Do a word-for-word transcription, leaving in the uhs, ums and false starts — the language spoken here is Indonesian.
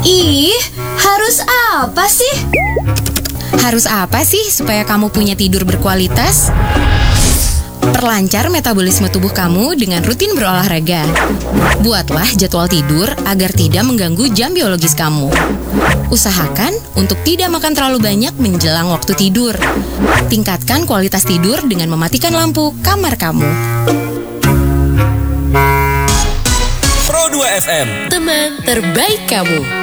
Ih, harus apa sih? Harus apa sih supaya kamu punya tidur berkualitas? Perlancar metabolisme tubuh kamu dengan rutin berolahraga. Buatlah jadwal tidur agar tidak mengganggu jam biologis kamu. Usahakan untuk tidak makan terlalu banyak menjelang waktu tidur. Tingkatkan kualitas tidur dengan mematikan lampu kamar kamu. Pro dua F M, Teman terbaik kamu.